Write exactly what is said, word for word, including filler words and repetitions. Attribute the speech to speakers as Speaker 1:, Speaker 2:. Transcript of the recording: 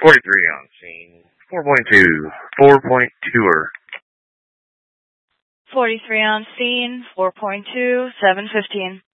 Speaker 1: forty-three on scene. four point two. four point two-er.
Speaker 2: forty-three on scene. four point two. seven fifteen.